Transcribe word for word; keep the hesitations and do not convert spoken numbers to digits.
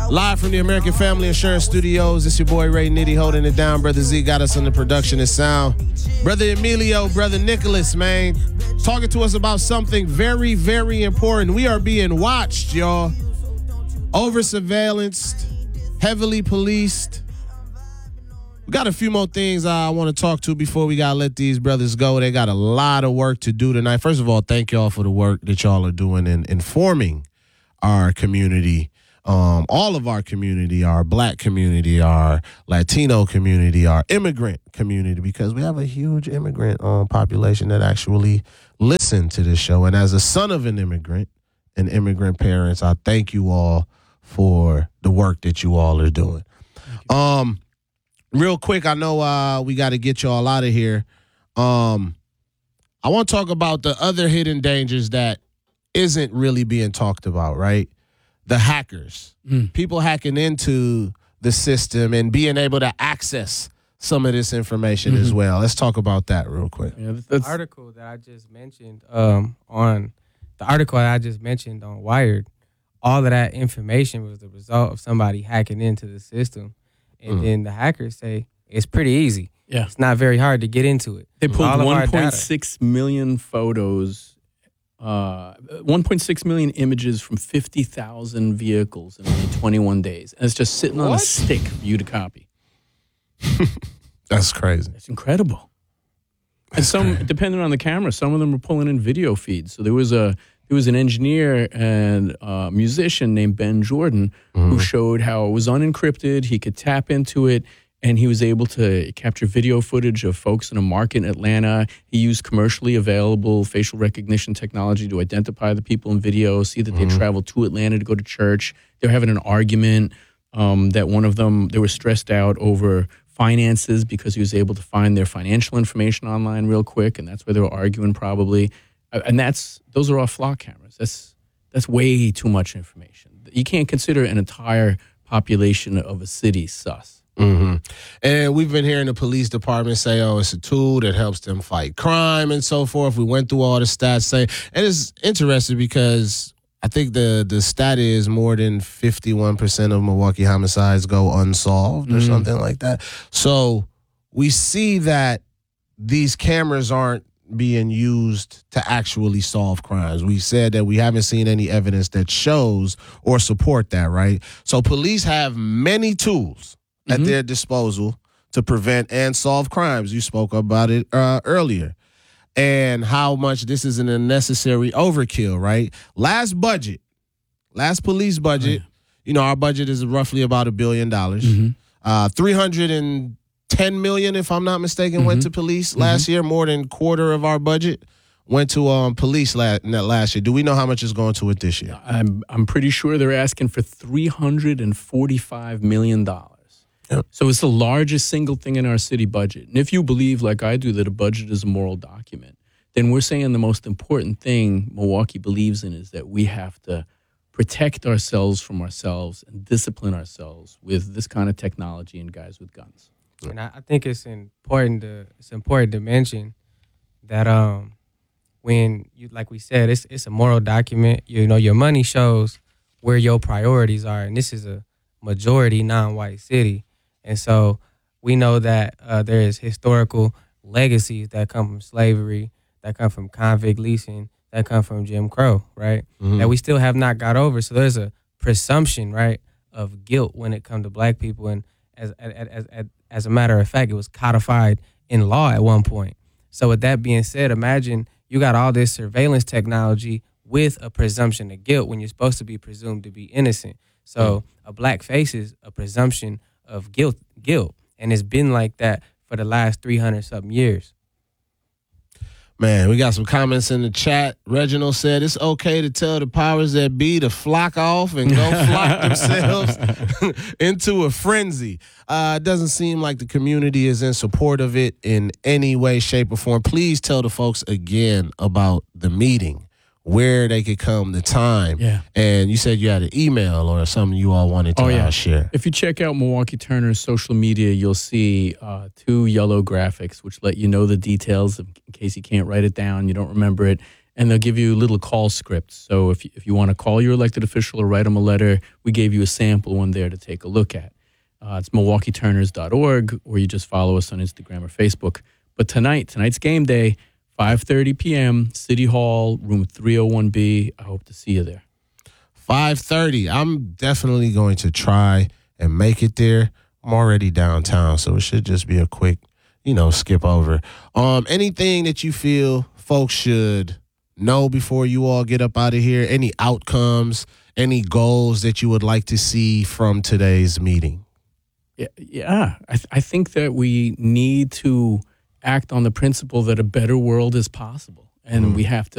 Live from the American Family Insurance Studios, it's your boy Ray Nitty holding it down. Brother Z got us on the production and sound. Brother Emilio, Brother Nicholas, man, talking to us about something very, very important. We are being watched, y'all. Over surveillanced, heavily policed. We got a few more things I want to talk to before we got to let these brothers go. They got a lot of work to do tonight. First of all, thank y'all for the work that y'all are doing in informing our community. Um, all of our community, our black community, our Latino community, our immigrant community, because we have a huge immigrant um, population that actually listen to this show. And as a son of an immigrant and immigrant parents, I thank you all for the work that you all are doing. Um, real quick, I know uh, we got to get y'all out of here. Um, I want to talk about the other hidden dangers that isn't really being talked about, right? The hackers, mm. people hacking into the system and being able to access some of this information mm-hmm. as well. Let's talk about that real quick. Yeah, the article that I just mentioned um, on the article that I just mentioned on Wired, all of that information was the result of somebody hacking into the system, and mm. then the hackers say it's pretty easy. Yeah, it's not very hard to get into it. They pulled one point six million photos. Uh, one point six million images from fifty thousand vehicles in only twenty-one days. And it's just sitting what? on a stick for you to copy. That's crazy. It's incredible. That's and some, crazy. Depending on the camera, some of them were pulling in video feeds. So there was a there was an engineer and a musician named Ben Jordan mm-hmm. who showed how it was unencrypted. He could tap into it. And he was able to capture video footage of folks in a market in Atlanta. He used commercially available facial recognition technology to identify the people in video, see that mm-hmm. they traveled to Atlanta to go to church. They were having an argument um, that one of them, they were stressed out over finances because he was able to find their financial information online real quick, and that's where they were arguing probably. And that's those are all flock cameras. That's that's way too much information. You can't consider an entire population of a city sus. Mm-hmm. And we've been hearing the police department say, oh, it's a tool that helps them fight crime and so forth. We went through all the stats saying, and it's interesting because I think the, the stat is more than fifty-one percent of Milwaukee homicides go unsolved or mm-hmm. something like that. So we see that these cameras aren't being used to actually solve crimes. We said that we haven't seen any evidence that shows or support that, right? So police have many tools at mm-hmm. their disposal to prevent and solve crimes. You spoke about it uh, earlier. And how much this is an unnecessary overkill, right? Last budget, last police budget, oh, yeah. you know, our budget is roughly about a billion dollars. Mm-hmm. Uh, three hundred ten million, if I'm not mistaken, mm-hmm. went to police mm-hmm. last year. More than a quarter of our budget went to um, police last, last year. Do we know how much is going to it this year? I'm, I'm pretty sure they're asking for three hundred forty-five million dollars. Yep. So it's the largest single thing in our city budget. And if you believe, like I do, that a budget is a moral document, then we're saying the most important thing Milwaukee believes in is that we have to protect ourselves from ourselves and discipline ourselves with this kind of technology and guys with guns. And I, I think it's important to it's important to mention that um when you like we said it's it's a moral document. You know, your money shows where your priorities are, and this is a majority non-white city. And so we know that uh, there is historical legacies that come from slavery, that come from convict leasing, that come from Jim Crow, right? Mm-hmm. That we still have not got over. So there's a presumption, right, of guilt when it comes to black people. And as, as, as, as a matter of fact, it was codified in law at one point. So with that being said, imagine you got all this surveillance technology with a presumption of guilt when you're supposed to be presumed to be innocent. So mm-hmm. a black face is a presumption of guilt, guilt, and it's been like that for the last three hundred something years. Man, we got some comments in the chat. Reginald said it's okay to tell the powers that be to flock off and go flock themselves into a frenzy. Uh, it doesn't seem like the community is in support of it in any way, shape, or form. Please tell the folks again about the meeting, where they could come, the time. Yeah. And you said you had an email or something you all wanted to oh, yeah. uh, share. If you check out Milwaukee Turner's social media, you'll see uh, two yellow graphics which let you know the details in case you can't write it down, you don't remember it. and they'll give you little call scripts. So if you, if you want to call your elected official or write them a letter, we gave you a sample one there to take a look at. Uh, it's milwaukee turners dot org, or you just follow us on Instagram or Facebook. But tonight, tonight's game day, five thirty p.m., City Hall, room three oh one B. I hope to see you there. five thirty. I'm definitely going to try and make it there. I'm already downtown, so it should just be a quick, you know, skip over. Um, anything that you feel folks should know before you all get up out of here? Any outcomes, any goals that you would like to see from today's meeting? Yeah, yeah. I, th- I think that we need to act on the principle that a better world is possible, and mm. we have to